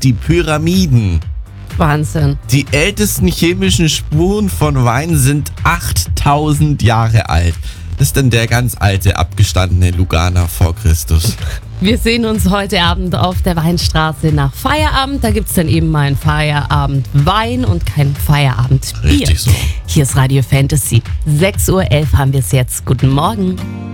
die Pyramiden. Wahnsinn. Die ältesten chemischen Spuren von Wein sind 8000 Jahre alt. Das ist dann der ganz alte, abgestandene Lugana vor Christus. Wir sehen uns heute Abend auf der Weinstraße nach Feierabend. Da gibt es dann eben mal ein Feierabend Wein und kein Feierabend Bier. Richtig so. Hier ist Radio Fantasy. 6:11 Uhr haben wir es jetzt. Guten Morgen.